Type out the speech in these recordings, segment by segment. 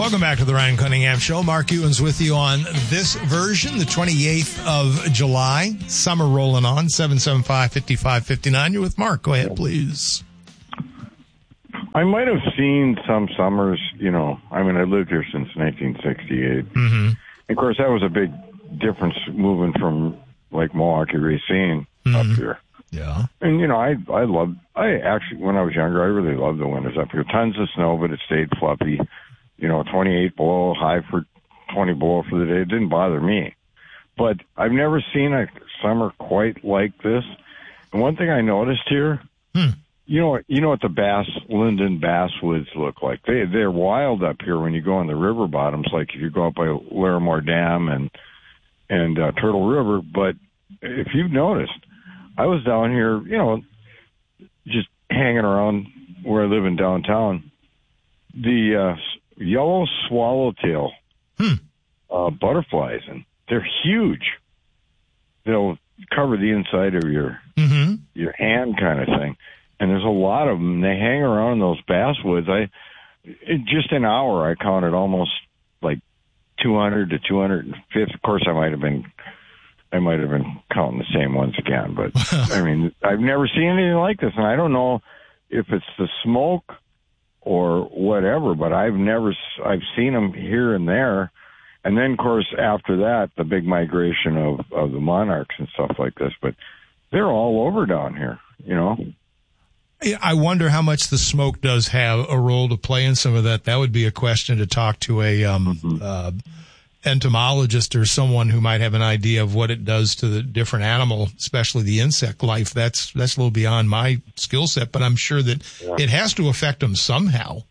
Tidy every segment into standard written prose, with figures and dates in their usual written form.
Welcome back to the Ryan Cunningham Show. Mark Ewens with you on this version, the 28th of July. Summer rolling on, 775-5559. You're with Mark. Go ahead, please. I might have seen some summers, I lived here since 1968. Mm-hmm. Of course, that was a big difference moving from, like, Milwaukee, Racine up here. Yeah. And, I actually, when I was younger, I really loved the winters up here. Tons of snow, but it stayed fluffy. 28 below, high for 20 below for the day. It didn't bother me. But I've never seen a summer quite like this. And one thing I noticed here, you know what the Linden basswoods look like? They're wild up here when you go on the river bottoms, like if you go up by Larimore Dam and Turtle River. But if you've noticed, I was down here, just hanging around where I live in downtown. The yellow swallowtail butterflies, and they're huge. They'll cover the inside of your hand kind of thing. And there's a lot of them. They hang around in those basswoods. In just an hour, I counted almost like 200 to 250. Of course, I might have been counting the same ones again. But, I mean, I've never seen anything like this. And I don't know if it's the smoke or whatever, but I've seen them here and there. And then, of course, after that, the big migration of the monarchs and stuff like this. But they're all over down here, I wonder how much the smoke does have a role to play in some of that. That would be a question to talk to a entomologist or someone who might have an idea of what it does to the different animal, especially the insect life. That's a little beyond my skill set, but I'm sure that it has to affect them somehow.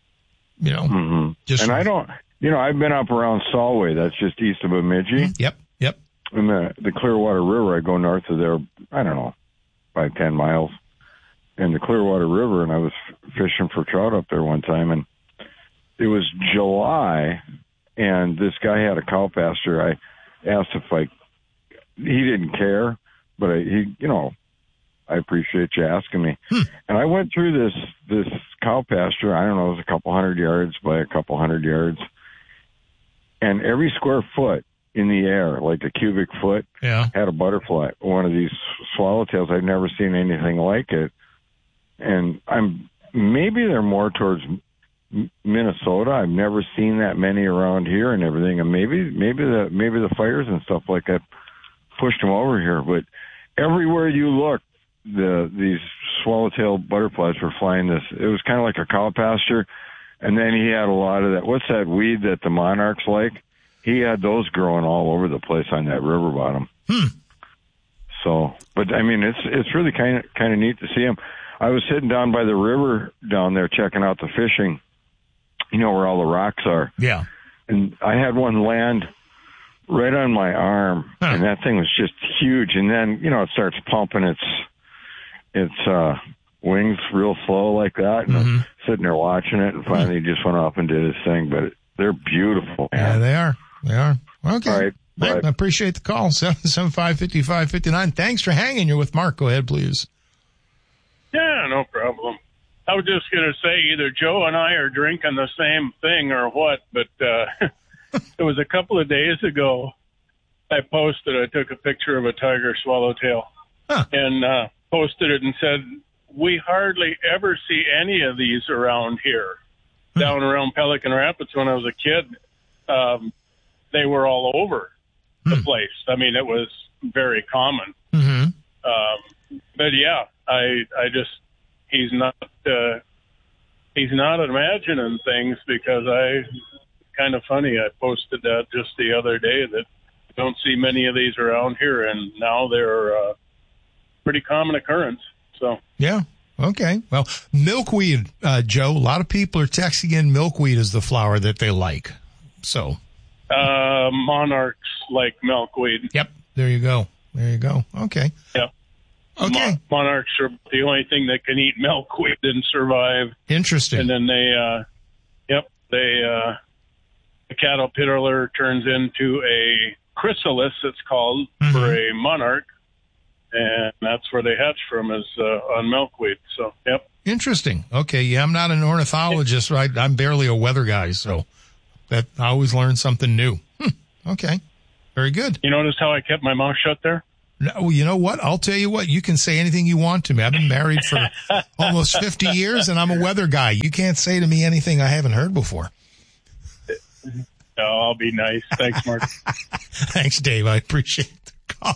And I don't. I've been up around Solway. That's just east of Bemidji. Yep. And the Clearwater River, I go north of there, I don't know, 5-10 miles. In the Clearwater River, and I was fishing for trout up there one time, and it was July, and this guy had a cow pasture. I asked he didn't care, but I appreciate you asking me. And I went through this cow pasture. I don't know, it was a couple hundred yards by a couple hundred yards, and every square foot in the air, like a cubic foot, had a butterfly. One of these swallowtails. I've never seen anything like it. And maybe they're more towards Minnesota. I've never seen that many around here and everything. And maybe the fires and stuff like that pushed them over here. But everywhere you look, these swallowtail butterflies were flying this. It was kind of like a cow pasture. And then he had a lot of that. What's that weed that the monarchs like? He had those growing all over the place on that river bottom. So, but I mean, it's really kind of neat to see them. I was sitting down by the river down there checking out the fishing, where all the rocks are. Yeah. And I had one land right on my arm, and that thing was just huge. And then, it starts pumping its wings real slow like that. And I'm sitting there watching it, and finally he just went off and did his thing. But they're beautiful. Man. Yeah, they are. Okay. All right. I appreciate the call. 775-5559. Thanks for hanging. You're with Mark. Go ahead, please. Yeah, no problem. I was just going to say either Joe and I are drinking the same thing or what, but it was a couple of days ago I took a picture of a tiger swallowtail and posted it and said, we hardly ever see any of these around here. Down around Pelican Rapids when I was a kid, they were all over the place. I mean, it was very common. But yeah, he's not imagining things because kind of funny. I posted that just the other day that I don't see many of these around here, and now they're a pretty common occurrence. So yeah. Okay. Well, milkweed, Joe, a lot of people are texting in milkweed as the flower that they like. So monarchs like milkweed. Yep. There you go. Okay. Yep. Okay. Monarchs are the only thing that can eat milkweed and survive. Interesting. And then the caterpillar turns into a chrysalis, it's called, for a monarch. And that's where they hatch from is on milkweed. So, yep. Interesting. Okay. Yeah, I'm not an ornithologist, right? I'm barely a weather guy, so I always learn something new. Okay. Very good. You notice how I kept my mouth shut there? No, you know what? I'll tell you what. You can say anything you want to me. I've been married for almost 50 years, and I'm a weather guy. You can't say to me anything I haven't heard before. No, I'll be nice. Thanks, Mark. Thanks, Dave. I appreciate the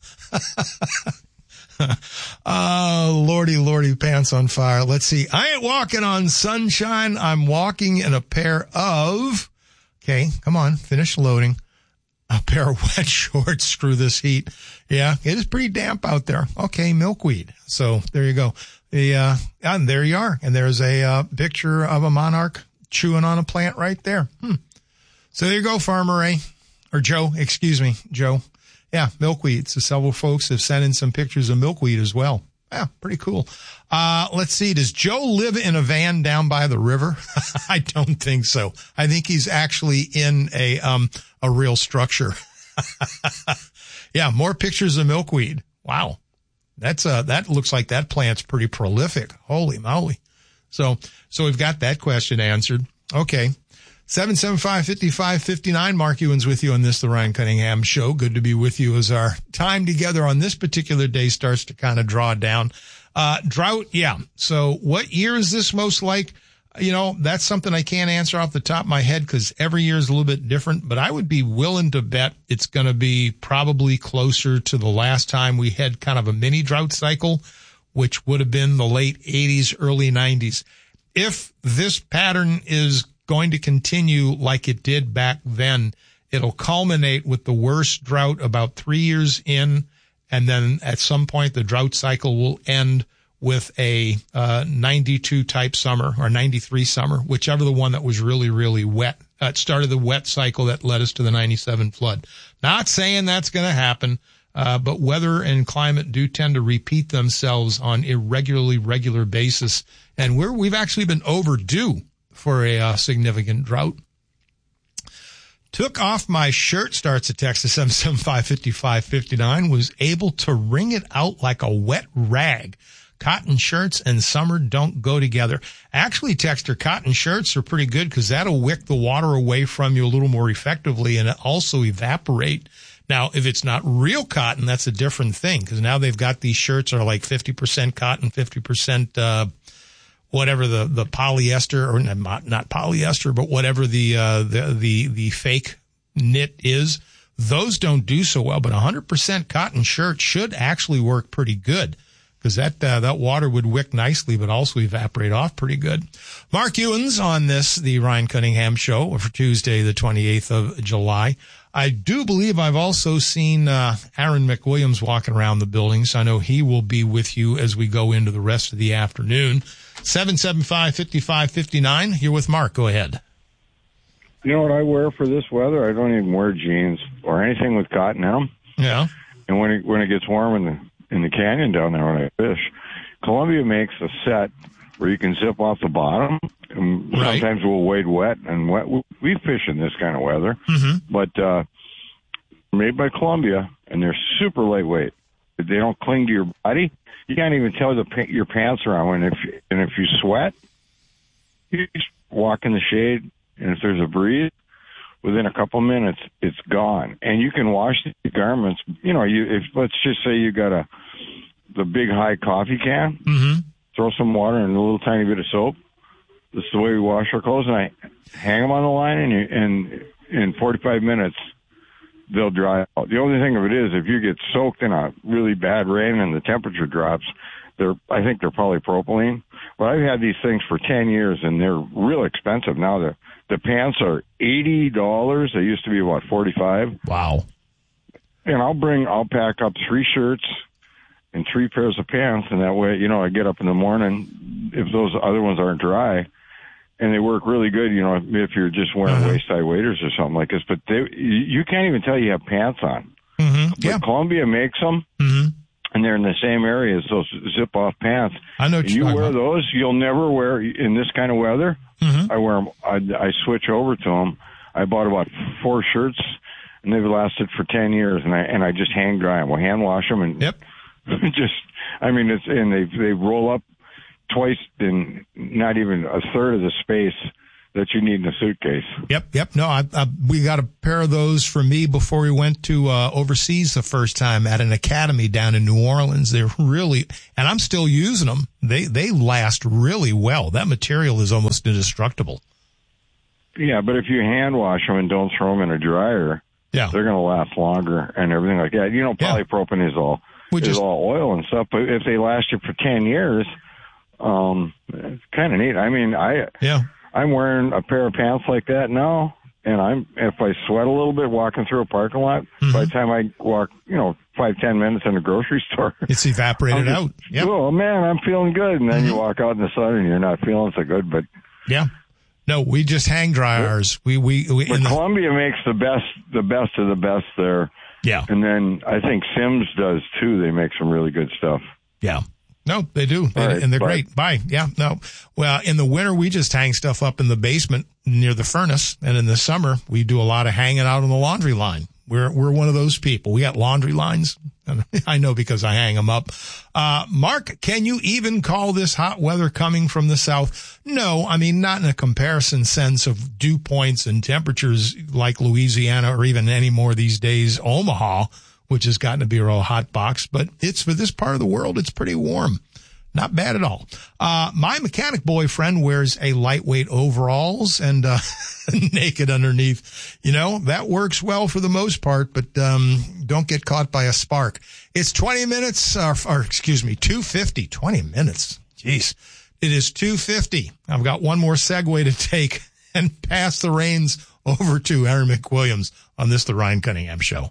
call. Lordy, pants on fire. Let's see. I ain't walking on sunshine. I'm walking in a pair of... Okay, come on. Finish loading. A pair of wet shorts. Screw this heat. Yeah, it is pretty damp out there. Okay, milkweed. So there you go. And there you are. And there's a picture of a monarch chewing on a plant right there. So there you go, Farmer Ray. Or Joe, excuse me, Joe. Yeah, milkweed. So several folks have sent in some pictures of milkweed as well. Yeah, pretty cool. Let's see. Does Joe live in a van down by the river? I don't think so. I think he's actually in a real structure. Yeah, more pictures of milkweed. Wow. That looks like that plant's pretty prolific. Holy moly. So we've got that question answered. Okay. 775-5559. Mark Ewan's with you on this, the Ryan Cunningham Show. Good to be with you as our time together on this particular day starts to kind of draw down. Drought, yeah. So what year is this most like? You know, that's something I can't answer off the top of my head because every year is a little bit different, but I would be willing to bet it's going to be probably closer to the last time we had kind of a mini drought cycle, which would have been the late 80s, early 90s. If this pattern is going to continue like it did back then, it'll culminate with the worst drought about 3 years in, and then at some point the drought cycle will end with a 92 type summer or 93 summer, whichever the one that was really, really wet. It started the wet cycle that led us to the 97 flood. Not saying that's going to happen, but weather and climate do tend to repeat themselves on regular basis, and we've actually been overdue for a significant drought. Took off my shirt, starts a text to 775-5559, was able to wring it out like a wet rag. Cotton shirts and summer don't go together. Actually, Texter, cotton shirts are pretty good because that'll wick the water away from you a little more effectively and also evaporate. Now, if it's not real cotton, that's a different thing because now they've got these shirts are like 50% cotton, 50% whatever the polyester, or not polyester, but whatever the fake knit is. Those don't do so well, but 100% cotton shirt should actually work pretty good because that water would wick nicely, but also evaporate off pretty good. Mark Ewans on this, the Ryan Cunningham Show for Tuesday, the 28th of July. I do believe I've also seen Aaron McWilliams walking around the building, so I know he will be with you as we go into the rest of the afternoon. 775-5559. You're with Mark. Go ahead. You know what I wear for this weather? I don't even wear jeans or anything with cotton in them. Yeah. And when it gets warm in the canyon down there when I fish, Columbia makes a set where you can zip off the bottom. And right. Sometimes we'll wade wet and wet. We fish in this kind of weather, but made by Columbia, and they're super lightweight. They don't cling to your body. You can't even tell your pants are on. And if you sweat, you just walk in the shade, and if there's a breeze, within a couple minutes, it's gone. And you can wash the garments. You know, if let's just say you got the big high coffee can, throw some water and a little tiny bit of soap. This is the way we wash our clothes, and I hang them on the line, and in 45 minutes, they'll dry out. The only thing of it is, if you get soaked in a really bad rain and the temperature drops, I think they're polypropylene. But I've had these things for 10 years, and they're real expensive now. The pants are $80. They used to be about $45. Wow. And I'll pack up 3 shirts and 3 pairs of pants, and that way, you know, I get up in the morning if those other ones aren't dry. And they work really good, you know, if you're just wearing waist-high waders or something like this. But you can't even tell you have pants on. Yeah. But Columbia makes them, and they're in the same area as those zip-off pants. I know. You wear those, you'll never wear in this kind of weather. I wear them. I switch over to them. I bought about 4 shirts, and they've lasted for 10 years. And I just hang dry them. We'll hand wash them, and they roll up twice in not even a third of the space that you need in a suitcase. Yep. No, we got a pair of those for me before we went to overseas the first time at an academy down in New Orleans. They're really, and I'm still using them. They last really well. That material is almost indestructible. Yeah, but if you hand wash them and don't throw them in a dryer, they're going to last longer and everything like that. Polypropylene is all oil and stuff, but if they last you for 10 years, it's kind of neat. I mean, I'm wearing a pair of pants like that now, and if I sweat a little bit walking through a parking lot, by the time I walk, 5-10 minutes in a grocery store, it's evaporated out. Yep. Oh man, I'm feeling good, and then you walk out in the sun and you're not feeling so good. But no, we just hang dry ours. We Columbia makes the best of the best there. Yeah, and then I think Sims does too. They make some really good stuff. Yeah. No, they do. And they're great. Bye. Yeah, no. Well, in the winter, we just hang stuff up in the basement near the furnace. And in the summer, we do a lot of hanging out on the laundry line. We're one of those people. We got laundry lines. I know because I hang them up. Mark, can you even call this hot weather coming from the south? No, I mean, not in a comparison sense of dew points and temperatures like Louisiana or even anymore these days, Omaha, which has gotten to be a real hot box, but it's for this part of the world, it's pretty warm. Not bad at all. My mechanic boyfriend wears a lightweight overalls and naked underneath. That works well for the most part, but don't get caught by a spark. It's 20 minutes, or 2:50. 20 minutes. Jeez. It is 2:50. I've got one more segue to take and pass the reins over to Aaron McWilliams on this, The Ryan Cunningham Show.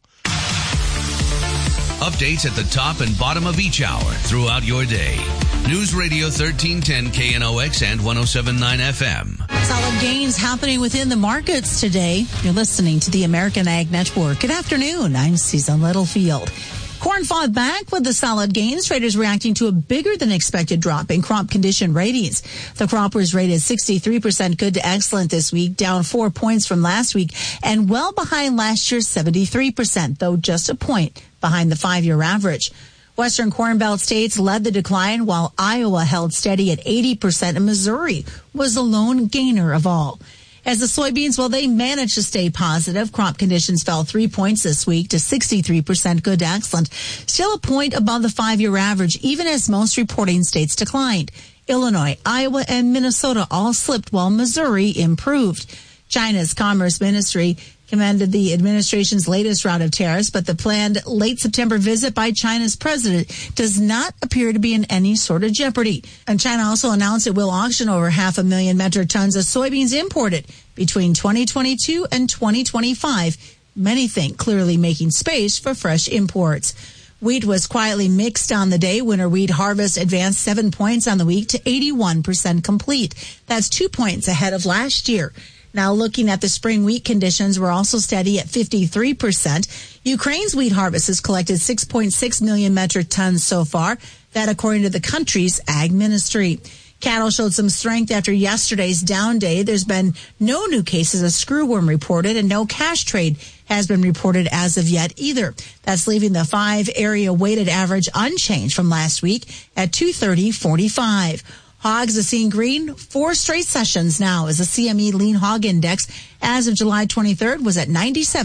Updates at the top and bottom of each hour throughout your day. News Radio 1310 KNOX and 107.9 FM. Solid gains happening within the markets today. You're listening to the American Ag Network. Good afternoon. I'm Susan Littlefield. Corn fought back with the solid gains. Traders reacting to a bigger than expected drop in crop condition ratings. The crop was rated 63% good to excellent this week, down 4 points from last week, and well behind last year's 73%, though just a point behind the 5-year average. Western Corn Belt states led the decline, while Iowa held steady at 80%, and Missouri was the lone gainer of all. As the soybeans, they managed to stay positive. Crop conditions fell 3 points this week to 63% good to excellent, still a point above the 5-year average, even as most reporting states declined. Illinois, Iowa, and Minnesota all slipped, while Missouri improved. China's Commerce Ministry commended the administration's latest round of tariffs, but the planned late September visit by China's president does not appear to be in any sort of jeopardy. And China also announced it will auction over 500,000 metric tons of soybeans imported between 2022 and 2025. Many think clearly making space for fresh imports. Wheat was quietly mixed on the day. Winter wheat harvest advanced 7 points on the week to 81% complete. That's 2 points ahead of last year. Now looking at the spring wheat conditions, we're also steady at 53%. Ukraine's wheat harvest has collected 6.6 million metric tons so far. That according to the country's ag ministry. Cattle showed some strength after yesterday's down day. There's been no new cases of screwworm reported, and no cash trade has been reported as of yet either. That's leaving the 5-area weighted average unchanged from last week at 230.45. Hogs are seeing green 4 straight sessions now as the CME Lean Hog Index as of July 23rd was at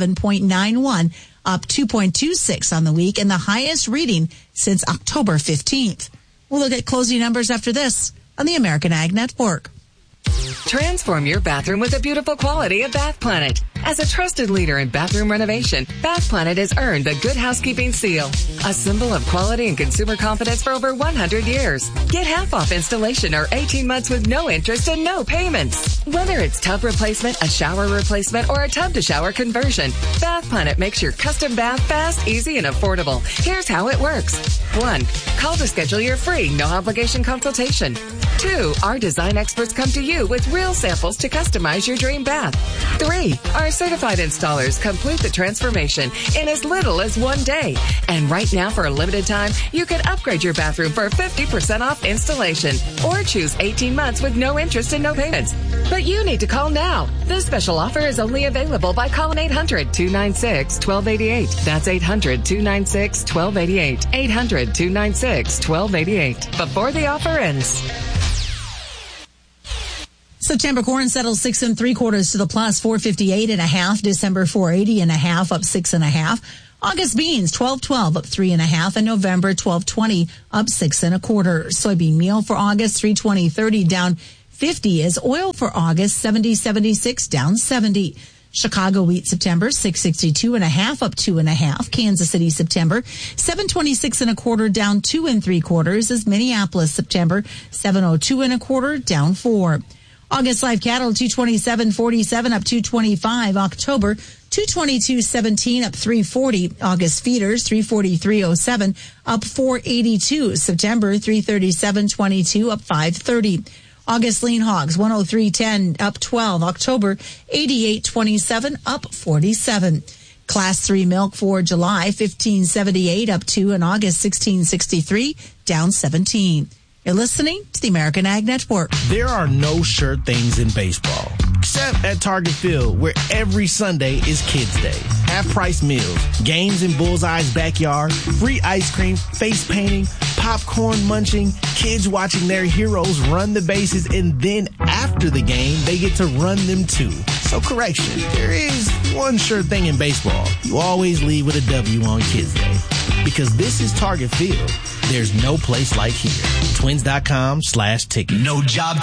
97.91, up 2.26 on the week, and the highest reading since October 15th. We'll look at closing numbers after this on the American Ag Network. Transform your bathroom with the beautiful quality of Bath Planet. As a trusted leader in bathroom renovation, Bath Planet has earned the Good Housekeeping Seal, a symbol of quality and consumer confidence for over 100 years. Get half off installation or 18 months with no interest and no payments. Whether it's tub replacement, a shower replacement, or a tub-to-shower conversion, Bath Planet makes your custom bath fast, easy, and affordable. Here's how it works. 1. Call to schedule your free, no-obligation consultation. 2. Our design experts come to you with real samples to customize your dream bath. 3. Our certified installers complete the transformation in as little as 1 day. And right now, for a limited time, you can upgrade your bathroom for 50% off installation or choose 18 months with no interest and no payments. But you need to call now. This special offer is only available by calling 800-296-1288. That's 800-296-1288. 800-296-1288. Before the offer ends. September corn settles 6 3/4 to the plus, 458.5. December 480.5, up 6.5. August beans 12.12, up 3.5, and November 12.20, up 6 1/4. Soybean meal for August 320.30, down 50. Is oil for August 70.76, down 70. Chicago wheat September 662.5, up 2.5. Kansas City September 726 1/4, down 2 3/4. Is Minneapolis September 702 1/4, down 4. August live cattle 227.47, up 225. October 222.17, up 340. August feeders 343.07, up 482. September 337.22, up 530. August lean hogs 103.10, up 12. October 88.27, up 47. Class 3 milk for July 15.78, up 2, and August 16.63, down 17. You're listening to the American Ag Network. There are no sure things in baseball, except at Target Field, where every Sunday is Kids Day. Half-price meals, games in Bullseye's backyard, free ice cream, face painting, popcorn munching, kids watching their heroes run the bases, and then after the game, they get to run them too. So correction, there is one sure thing in baseball. You always leave with a W on Kids Day. Because this is Target Field. There's no place like here. Twins.com/ticket. No job